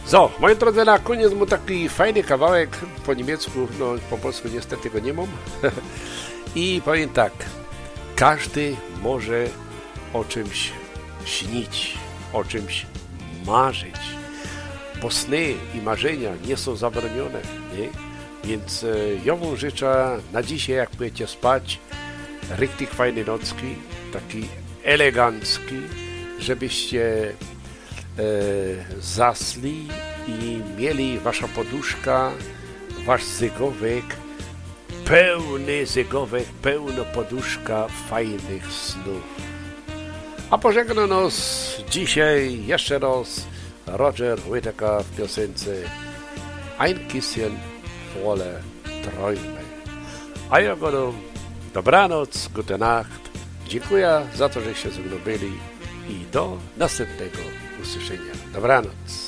So, moi drodzy, na koniec mu taki fajny kawałek po niemiecku, no po polsku niestety go nie mam. I powiem tak, każdy może o czymś śnić, o czymś marzyć, bo sny i marzenia nie są zabronione, nie? Więc ja wam życzę na dzisiaj, jak będziecie spać, richtig fajny nocki, taki elegancki, żebyście zasli i mieli wasza poduszka, wasz zygowek, pełny zygowek, pełno poduszka fajnych snów. A pożegna nas dzisiaj jeszcze raz Roger Whittaker w piosence Ein Küsschen voller Träume. A ja go dobranoc, gute Nacht. Dziękuję za to, że się ze mną byli i do następnego usłyszenia. Dobranoc.